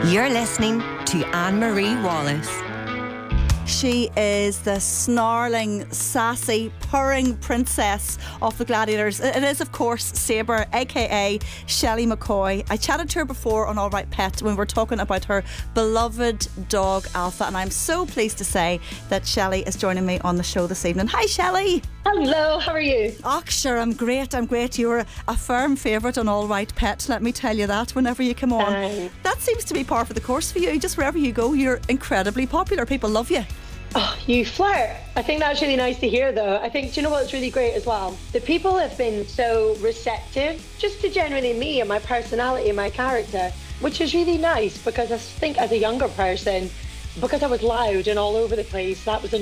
You're listening to Anne-Marie Wallace. She is the snarling, sassy, purring princess of the Gladiators. It is, of course, Sabre, aka Shelley McCoy. I chatted to her before on All Right Pet when we were talking about her beloved dog Alpha, and I'm so pleased to say that Shelley is joining me on the show this evening. Hi, Shelley. Hello, how are you? Oh, sure, I'm great. You're a firm favourite on All Right Pet, let me tell you that, whenever you come on. That seems to be par for the course for you. Just wherever you go, you're incredibly popular. People love you. Oh, you flirt. I think that's really nice to hear, though. I think, do you know what's really great as well? The people have been so receptive just to generally me and my personality and my character, which is really nice because I think as a younger person, because I was loud and all over the place, that was